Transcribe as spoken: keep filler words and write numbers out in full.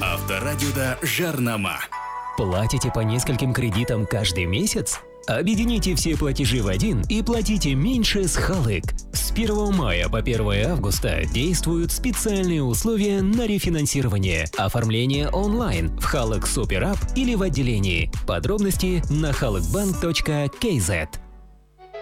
Авторадио Жарнама. Платите по нескольким кредитам каждый месяц? Объедините все платежи в один и платите меньше с Халык. С первого мая по первое августа действуют специальные условия на рефинансирование. Оформление онлайн в Халык Супер Ап или в отделении. Подробности на халыкбанк точка кей зет.